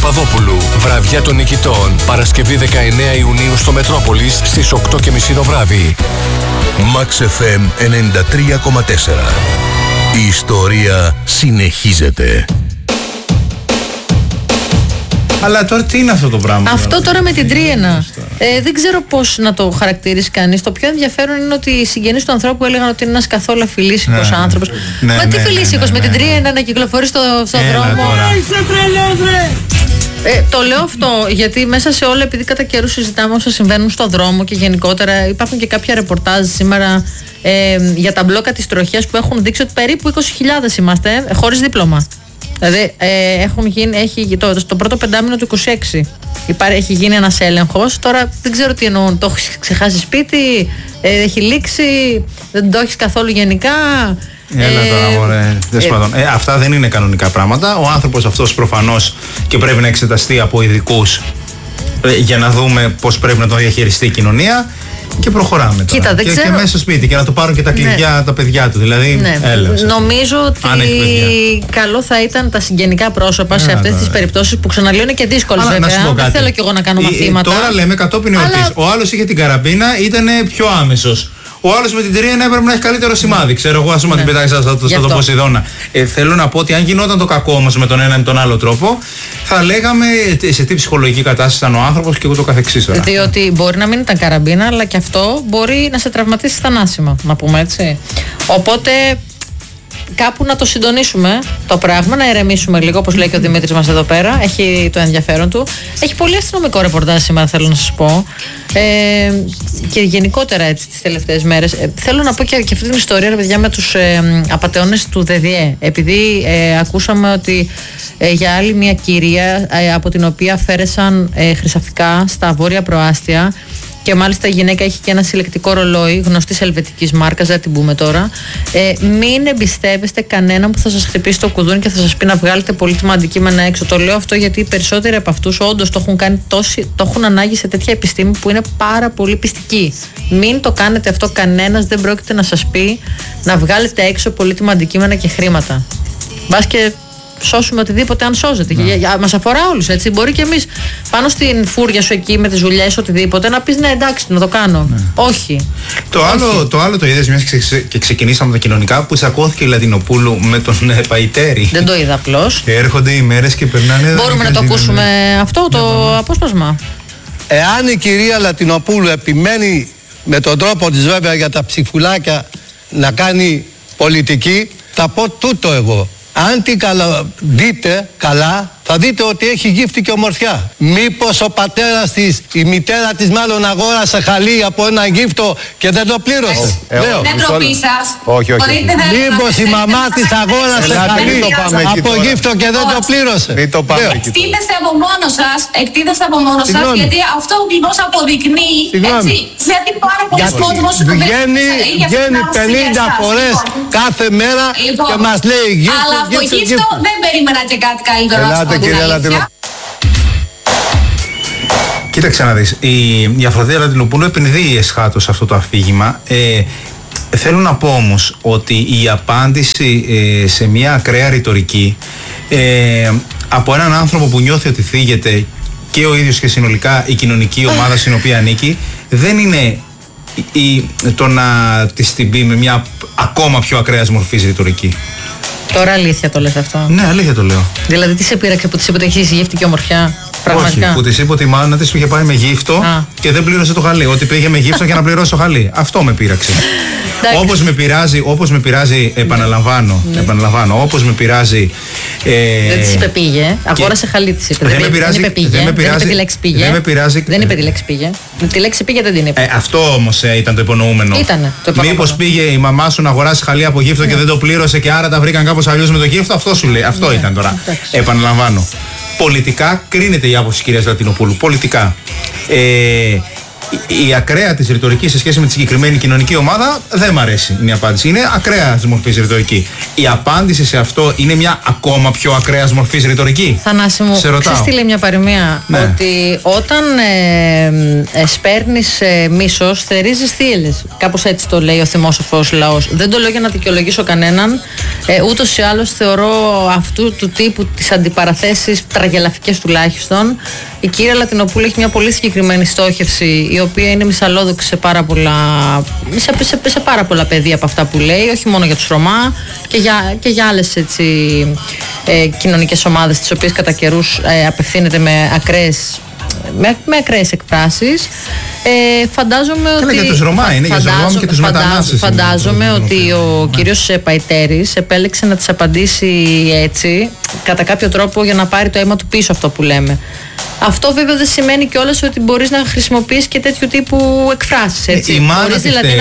Παπαδόπουλου. Βραδιά των νικητών. Παρασκευή 19 Ιουνίου στο Μετρόπολης στις 8:30 το βράδυ. Max FM 93,4. Η ιστορία συνεχίζεται. Αλλά τώρα τι είναι αυτό το πράγμα? Αυτό τώρα με την τρίαινα. Δεν ξέρω πώς να το χαρακτηρίσει κανείς. Το πιο ενδιαφέρον είναι ότι οι συγγενείς του ανθρώπου έλεγαν ότι είναι ένας καθόλου αφιλήσικος άνθρωπος. Μα τι φιλήσικος με την τρίαινα να κυκλοφορεί στον δρόμο. Το λέω αυτό γιατί μέσα σε όλα, επειδή κατά καιρούς συζητάμε όσα συμβαίνουν στον δρόμο και γενικότερα υπάρχουν και κάποια ρεπορτάζ σήμερα για τα μπλόκα της τροχιάς που έχουν δείξει ότι περίπου 20.000 είμαστε χωρίς δίπλωμα. Δηλαδή το πρώτο πεντάμινο του 26 έχει γίνει ένας έλεγχος. Τώρα δεν ξέρω τι εννοούν. Το έχεις ξεχάσει σπίτι, έχει λήξει, δεν το έχεις καθόλου γενικά. Έλα τώρα, μωρέ. Αυτά δεν είναι κανονικά πράγματα. Ο άνθρωπος αυτός προφανώς και πρέπει να εξεταστεί από ειδικούς για να δούμε πώς πρέπει να τον διαχειριστεί η κοινωνία. Και προχωράμε τώρα. Κοίτα, και μέσα στο σπίτι και να του πάρουν και τα κλειδιά τα παιδιά του. Δηλαδή, νομίζω ότι καλό θα ήταν τα συγγενικά πρόσωπα σε αυτές τις περιπτώσεις που ξαναλέω είναι και δύσκολες βέβαια. Δεν θέλω κι εγώ να κάνω μαθήματα. Τώρα λέμε κατόπιν εορτής. Ο άλλος είχε την καραμπίνα, ήταν πιο άμεσος. Ο άλλος με την τρίαινα έπρεπε να έχει καλύτερο σημάδι. Ξέρω εγώ, ας πούμε, την πετάξει στο Ποσειδώνα. Θέλω να πω ότι αν γινόταν το κακό όμως με τον ένα ή τον άλλο τρόπο, θα λέγαμε σε τι ψυχολογική κατάσταση ήταν ο άνθρωπος και ούτω καθεξής. Διότι μπορεί να μην ήταν καραμπίνα, αλλά και αυτό μπορεί να σε τραυματίσει θανάσιμα, να πούμε έτσι. Οπότε κάπου να το συντονίσουμε το πράγμα, να ηρεμήσουμε λίγο, όπως λέει και ο Δημήτρης μας εδώ πέρα. Έχει το ενδιαφέρον του. Έχει πολύ αστυνομικό ρεπορτάζ σήμερα, θέλω να σας πω. Και γενικότερα έτσι τις τελευταίες μέρες. Θέλω να πω και αυτή την ιστορία, παιδιά, με τους απατεώνες του ΔΔΕ. Επειδή ακούσαμε ότι για άλλη μια κυρία από την οποία αφαίρεσαν χρυσαφικά στα βόρεια προάστια. Και μάλιστα η γυναίκα έχει και ένα συλλεκτικό ρολόι γνωστής ελβετικής μάρκας, δεν την πούμε τώρα. Μην εμπιστεύεστε κανέναν που θα σας χτυπήσει το κουδούνι και θα σας πει να βγάλετε πολύτιμα αντικείμενα έξω. Το λέω αυτό γιατί οι περισσότεροι από αυτούς όντως το έχουν κάνει το έχουν ανάγκη σε τέτοια επιστήμη που είναι πάρα πολύ πιστική. Μην το κάνετε αυτό, κανένας δεν πρόκειται να σας πει να βγάλετε έξω πολύτιμα αντικείμενα και χρήματα. Μπας και σώσουμε οτιδήποτε αν σώζεται. Μας αφορά όλους, έτσι. Μπορεί και εμείς πάνω στην φούρια σου εκεί με τις δουλειές, οτιδήποτε, να πεις ναι, εντάξει, να το κάνω. Όχι. Το άλλο το είδες μιας και ξεκινήσαμε τα κοινωνικά που τσακώθηκε η Λατινοπούλου με τον Παϊτέρη. Δεν το είδα απλώς. Και έρχονται οι μέρες και περνάνε. Μπορούμε να το ακούσουμε αυτό το απόσπασμα? Εάν η κυρία Λατινοπούλου επιμένει με τον τρόπο της βέβαια για τα ψηφουλάκια να κάνει πολιτική, θα πω τούτο εγώ. Αν την δείτε καλά, θα δείτε ότι έχει γύφτη και ομορφιά. Μήπως ο πατέρας της, η μητέρα της μάλλον αγόρασε χαλί από ένα γύφτο και δεν το πλήρωσε? Δεν τροπή σας. Όχι. Μήπως η μαμά της αγόρασε χαλί από γύφτο και δεν το πλήρωσε? Εκτίθεστε από μόνο σας, γιατί αυτό ακριβώς αποδεικνύει, έτσι, γιατί πάρα πολλοί κόσμος βγαίνει 50 φορές κάθε μέρα και μας λέει γύφτο. Αλλά από γύφτο δεν περίμενα και κάτι καλύτερο να σου πω. Κοίταξε να δεις, η Αφροδίτη Λατινοπούλου επενδύει εσχάτως αυτό το αφήγημα. Θέλω να πω όμως ότι η απάντηση σε μια ακραία ρητορική από έναν άνθρωπο που νιώθει ότι θίγεται και ο ίδιος και συνολικά η κοινωνική ομάδα στην οποία ανήκει, δεν είναι το να της την πει με μια ακόμα πιο ακραίας μορφής ρητορική. Τώρα αλήθεια το λες αυτό? Ναι, αλήθεια το λέω. Δηλαδή τι σε πείραξε που της είπε ότι έχεις γύφτη ομορφιά? Πραγματικά. Όχι, που της είπε ότι η μάνα της είχε πάει με γύφτο και δεν πλήρωσε το χαλί. Ότι πήγε με γύφτο για να πληρώσει το χαλί. Αυτό με πείραξε. Όπως με πειράζει, επαναλαμβάνω, όπως με πειράζει. Δεν της είπε πήγε, αγόρασε χαλί της είπε. Δεν είπε πήγε, δεν είπε τη λέξη πήγε. Δεν είπε τη λέξη πήγε. Τη λέξη πήγε δεν την είπε. Αυτό όμως ήταν το υπονοούμενο. Μήπως πήγε η μαμά σου να αγοράσει χαλί από γύφτο και δεν το πλήρωσε και άρα τα βρήκαν κάπως αλλιώς με το γύφτο? Αυτό σου λέει, αυτό ήταν τώρα. Επαναλαμβάνω. Πολιτικά κρίνεται η άποψη της κυρίας Λατινοπούλου. Πολιτικά. Η ακραία της ρητορικής σε σχέση με τη συγκεκριμένη κοινωνική ομάδα δεν μ' αρέσει, είναι η απάντηση. Είναι ακραία της μορφής ρητορική. Η απάντηση σε αυτό είναι μια ακόμα πιο ακραία μορφής ρητορική. Θανάση μου, ξέρεις τι λέει μια παροιμία? Ναι. Ότι όταν σπέρνεις μίσος, θερίζεις θύελες. Κάπως έτσι το λέει ο θυμόσοφος λαός. Δεν το λέω για να δικαιολογήσω κανέναν. Ούτως ή άλλως θεωρώ αυτού του τύπου τις αντιπαραθέσεις τραγελαφικές τουλάχιστον. Η κυρία Λατινοπούλου έχει μια πολύ συγκεκριμένη στόχευση, η οποία είναι μυσαλλόδοξη σε πάρα πολλά πεδία από αυτά που λέει, όχι μόνο για τους Ρωμά και για άλλες κοινωνικές ομάδες, τις οποίες κατά καιρούς απευθύνεται με ακραίες εκφράσεις. Φαντάζομαι ότι. Για τους Ρωμά είναι, για τους Ρωμά και τους μετανάστες. Φαντάζομαι ότι ο κύριος Παϊτέρης επέλεξε να της απαντήσει έτσι, κατά κάποιο τρόπο, για να πάρει το αίμα του πίσω, αυτό που λέμε. Αυτό βέβαια δεν σημαίνει κιόλας ότι μπορείς να χρησιμοποιήσεις και τέτοιου τύπου εκφράσεις. Μπορείς δηλαδή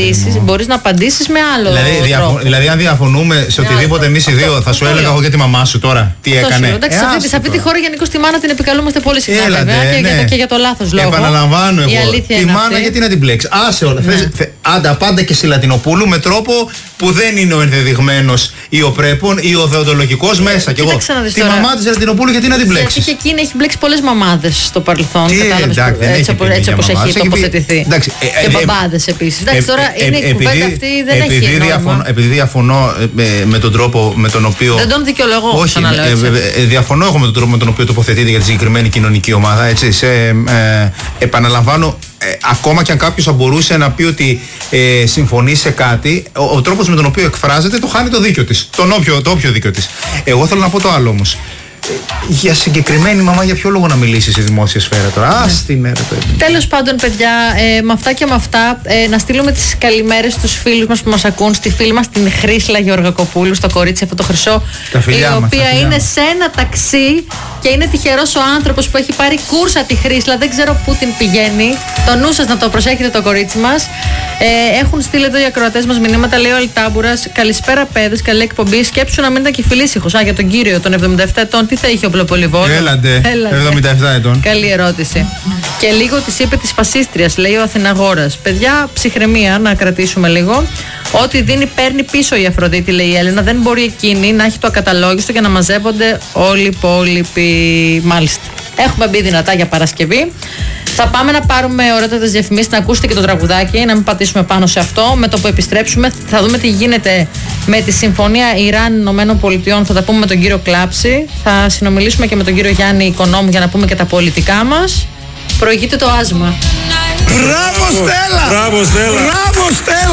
να απαντήσεις με άλλο τρόπο. Δηλαδή, αν διαφωνούμε σε οτιδήποτε εμείς οι δύο, θα σου έλεγα εγώ για τη μαμά σου τώρα τι έκανε. Εντάξει, σε αυτή τη χώρα γενικώς τη μάνα την επικαλούμαστε πολύ συχνά, βέβαια, και για το λάθος λόγο. Επαναλαμβάνω εγώ. Τη μάνα γιατί να την μπλέξει. Άσε όλα. Πάντα και στη Λατινοπούλου με τρόπο που δεν είναι ο ενδεδειγμένος ή ο πρέπον ή ο δεοντολογικός μέσα. Και εγώ. Τη μαμά της Λατινοπούλου γιατί να την μπλέξει. Και εκείνη έχει μπλέξει πολλές μαμάδες στο παρελθόν. Έτσι όπως έχει τοποθετηθεί. Και μπαμπάδες επίσης. Εντάξει, τώρα είναι η κουβέντα αυτή, δεν έχει νόημα. Επειδή διαφωνώ με τον τρόπο με τον οποίο. Δεν τον δικαιολογώ. Όχι, διαφωνώ εγώ με τον τρόπο με τον οποίο τοποθετείται για τη συγκεκριμένη κοινωνική ομάδα. Επαναλαμβάνω. Ακόμα και αν κάποιος θα μπορούσε να πει ότι συμφωνεί σε κάτι, ο τρόπος με τον οποίο εκφράζεται το χάνει το δίκιο της. Το όποιο δίκιο της. Εγώ θέλω να πω το άλλο όμως. Για συγκεκριμένη μαμά, για ποιο λόγο να μιλήσει στη δημόσια σφαίρα τώρα? Άστι μέρα το έπαιρνε. Τέλος πάντων, παιδιά, με αυτά και με αυτά, να στείλουμε τις καλημέρες στους φίλους μας που μας ακούν, στη φίλη μας την Χρύσλα Γεωργακοπούλου, στο κορίτσι αυτό το χρυσό, η οποία είναι σε ένα ταξί και είναι τυχερός ο άνθρωπος που έχει πάρει κούρσα τη Χρύσλα. Δεν ξέρω πού την πηγαίνει. Το νου σας να το προσέχετε, το κορίτσι μας. Έχουν στείλει εδώ οι ακροατές μας μηνύματα. Λέει ο Αλτάμπουρας: καλησπέρα, παιδες, καλή εκπομπή. Σκέψου να μην ήταν και φιλήσυχος. Για τον κύριο των 77 ετών, τι θα είχε ο Πλοπολιβόλος? Έλαντε. 77 ετών. Καλή ερώτηση. Και λίγο της είπε της φασίστριας, λέει ο Αθηναγόρας. Παιδιά, ψυχραιμία να κρατήσουμε λίγο. Ό,τι δίνει, παίρνει πίσω η Αφροδίτη, λέει η Έλενα. Δεν μπορεί εκείνη να έχει το ακαταλόγιστο για να μαζεύονται όλοι οι υπόλοιποι. Μάλιστα. Έχουμε μπει δυνατά για Παρασκευή. Θα πάμε να πάρουμε ωραίτατες διαφημίσεις, να ακούσετε και το τραγουδάκι, να μην πατήσουμε πάνω σε αυτό. Με το που επιστρέψουμε θα δούμε τι γίνεται με τη συμφωνία Ιράν-ΗΠΑ. Θα τα πούμε με τον κύριο Κλάψη. Θα συνομιλήσουμε και με τον κύριο Γιάννη Οικονόμου για να πούμε και τα πολιτικά μας. Προηγείται το άσμα. Μπράβο Στέλλα! Μπράβο Στέλλα! Μπράβο Στέλλα!